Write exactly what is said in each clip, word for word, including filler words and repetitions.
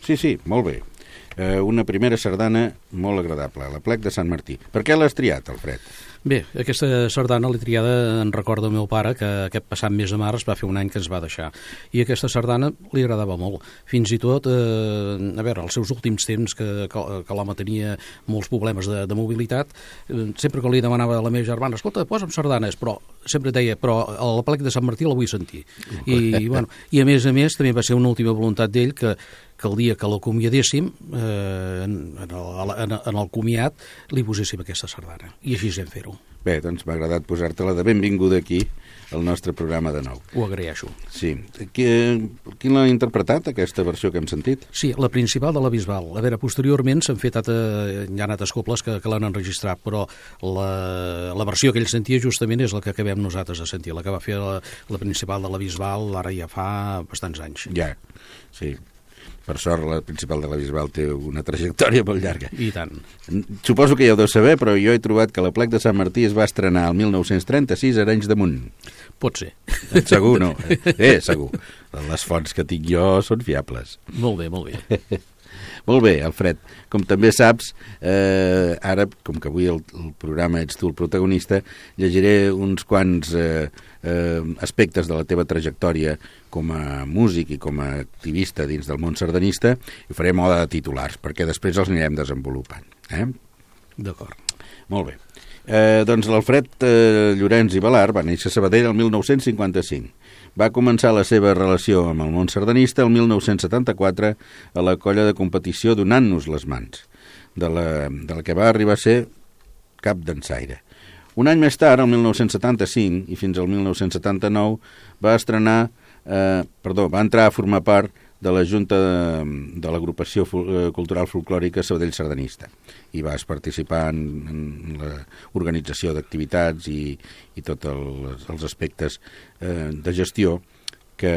Sí, sí, molt bé. Eh, una primera sardana molt agradable, l'Aplec de Sant Martí. Per què l'has triat, Alfred? Bé, aquesta sardana l'he triada en record del meu pare, que aquest passat mes de març va fer un any que ens va deixar. I aquesta sardana li agradava molt. Fins i tot, eh, a veure, els seus últims temps, que, que, que l'home tenia molts problemes de, de mobilitat, eh, sempre que li demanava a la meva germana, escolta, posa'm sardanes, però sempre deia, però l'Aplec de Sant Martí la vull sentir. I, i, bueno, I a més a més, també va ser una última voluntat d'ell que que el dia que l'acomiadéssim, eh, en, en, el, en, en el comiat, li poséssim aquesta sardana. I així vam fer-ho. Bé, doncs m'ha agradat posar-te-la de benvinguda aquí, al nostre programa de nou. Ho agraeixo. Sí. Qui, qui l'ha interpretat, aquesta versió que hem sentit? Sí, la principal de la Bisbal. A veure, posteriorment s'han fet altres, hi ha altres cobles que, que l'han enregistrat, però la, la versió que ell sentia justament és la que acabem nosaltres de sentir, la que va fer la, la principal de la Bisbal, ara ja fa bastants anys. Ja, sí. Per sort, la principal de la Bisbal té una trajectòria molt llarga. I tant. Suposo que ja ho deu saber, però jo he trobat que l'Aplec de Sant Martí es va estrenar el mil nou-cents trenta-sis a Arenys de Munt. Pot ser. Segur, no? Eh, segur. Les fonts que tinc jo són fiables. Molt bé, molt bé. Molt bé, Alfred. Com també saps, eh, ara, com que avui el, el programa ets tu el protagonista, llegiré uns quants eh, eh, aspectes de la teva trajectòria com a músic i com a activista dins del món sardanista i faré moda de titulars, perquè després els anirem desenvolupant. Eh? D'acord. Molt bé. Eh, doncs l'Alfred eh, Llorenç i Balart va néixer a Sabadell el mil nou-cents cinquanta-cinc. Va començar la seva relació amb el món sardanista el mil nou-cents setanta-quatre a la colla de competició Donant-nos les mans, de la, de la que va arribar a ser cap dansaire. Un any més tard, el mil nou-cents setanta-cinc, i fins al mil nou-cents setanta-nou, va estrenar, eh, perdó, va entrar a formar part de la Junta de, de l'Agrupació Cultural Folclòrica Sabadell Sardanista i vas participar en, en l'organització d'activitats i, i tots els, els aspectes eh, de gestió que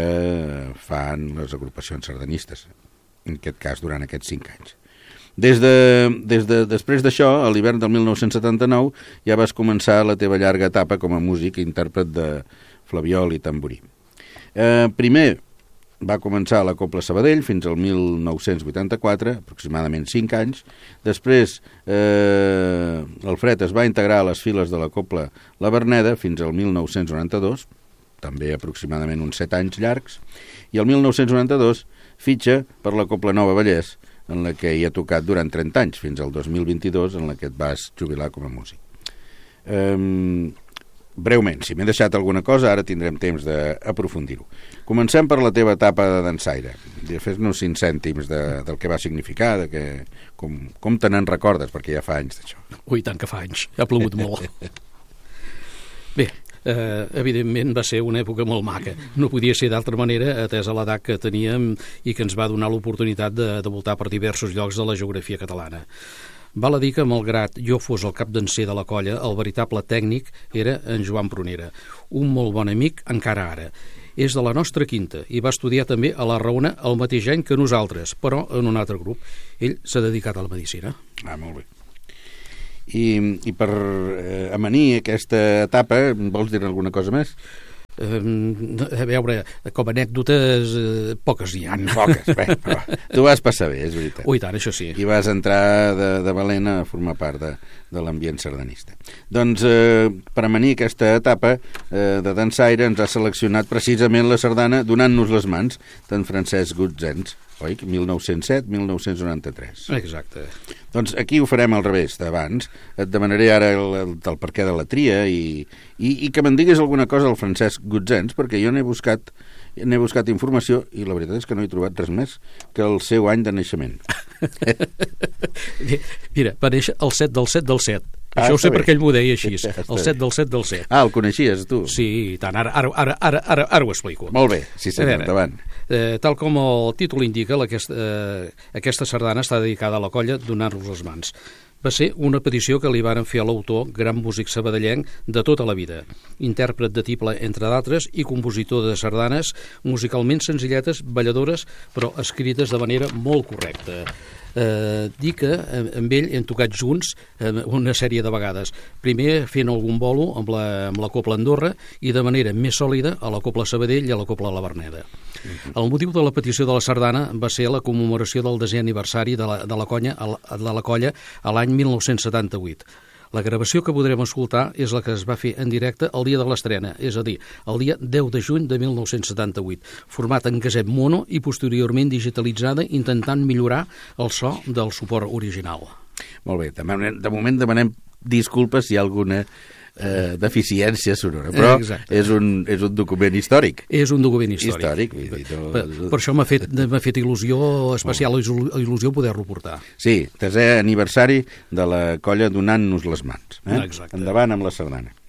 fan les agrupacions sardanistes, en aquest cas durant aquests cinc anys. Des de, des de, després d'això, a l'hivern del mil nou-cents setanta-nou, ja vas començar la teva llarga etapa com a músic i intèrpret de flabiol i tamborí. Eh, primer, va començar a la Cobla Sabadell fins al mil nou-cents vuitanta-quatre, aproximadament cinc anys. Després, eh, Alfred es va integrar a les files de la Cobla La Verneda fins al mil nou-cents noranta-dos, també aproximadament uns set anys llargs, i el mil nou-cents noranta-dos fitxa per la Cobla Nova Vallès, en la que hi ha tocat durant trenta anys, fins al dos mil vint-i-dos, en la que et vas jubilar com a músic. Eh, Breument, si m'he deixat alguna cosa, ara tindrem temps d'aprofundir-ho. Comencem per la teva etapa de dansaire. Fes-nos cinc cèntims de, del que va significar, de que, com, com te n'en recordes, perquè ja fa anys d'això. Ui, tant que fa anys. Ha plogut molt. Bé, eh, evidentment va ser una època molt maca. No podia ser d'altra manera, atès a l'edat que teníem i que ens va donar l'oportunitat de, de voltar per diversos llocs de la geografia catalana. Val a dir que, malgrat jo fos el capdanser de la colla, el veritable tècnic era en Joan Prunera, un molt bon amic encara ara. És de la nostra quinta i va estudiar també a la Raona el mateix any que nosaltres, però en un altre grup. Ell s'ha dedicat a la medicina. Ah, molt bé. I, i per eh, amanir aquesta etapa, vols dir alguna cosa més? A veure, com a anècdotes, eh, poques hi ha. Poques, bé, però tu vas passar bé, és veritat. Ui, tant, això sí. I vas entrar de, de valent a formar part de, de l'ambient sardanista. Doncs, eh, per amanir aquesta etapa eh, de dansaire, ens ha seleccionat precisament la sardana Donant-nos les mans, d'en Francesc Gutzens, oi? mil nou-cents set a mil nou-cents noranta-tres. Exacte. Doncs aquí ho farem al revés d'abans. Et demanaré ara el, el, el perquè de la tria i, i, i que me'n diguis alguna cosa al Francesc Gutzens, perquè jo n'he buscat, n'he buscat informació i la veritat és que no he trobat res més que el seu any de naixement. Mira, va néixer el set del set del set. Ah, això ho sé bé. perquè ell m'ho deia així, el set del set del set. Ah, el coneixies, tu? Sí, i tant, ara, ara, ara, ara, ara, ara ho explico. Molt bé, sí senyor, endavant. Eh, tal com el títol indica, aquesta, eh, aquesta sardana està dedicada a la colla Donar-nos les mans. Va ser una petició que li varen fer a l'autor, gran músic sabadellenc de tota la vida, intèrpret de tible, entre d'altres, i compositor de sardanes musicalment senzilletes, balladores, però escrites de manera molt correcta. Eh, dir que amb ell hem tocat junts eh, una sèrie de vegades. Primer fent algun bolo amb la, amb la Copla Andorra i de manera més sòlida a la Copla Sabadell i a la Copla La Verneda. Uh-huh. El motiu de la petició de la sardana va ser la commemoració del desè aniversari de la, de la, conya, de la colla a l'any mil nou-cents setanta-vuit. La gravació que podrem escoltar és la que es va fer en directe el dia de l'estrena, és a dir, el dia deu de juny de mil nou-cents setanta-vuit, format en caset mono i posteriorment digitalitzada, intentant millorar el so del suport original. Molt bé, de moment demanem disculpes si hi ha alguna eh, deficiència sonora, però és un, és un document històric. És un document històric. històric vull dir, no... per, per això m'ha fet, m'ha fet il·lusió, especial il·lusió poder-lo portar. Sí, desè aniversari de la colla donant-nos les mans. Eh? Exacte. Endavant amb la sardana.